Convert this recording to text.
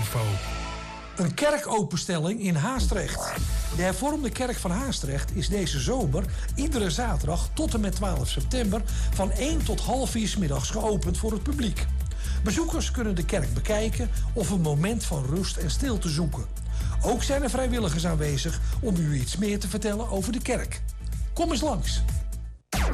info. Een kerkopenstelling in Haastrecht. De hervormde kerk van Haastrecht is deze zomer iedere zaterdag tot en met 12 september van 1 tot half 4 's middags geopend voor het publiek. Bezoekers kunnen de kerk bekijken of een moment van rust en stilte zoeken. Ook zijn er vrijwilligers aanwezig om u iets meer te vertellen over de kerk. Kom eens langs.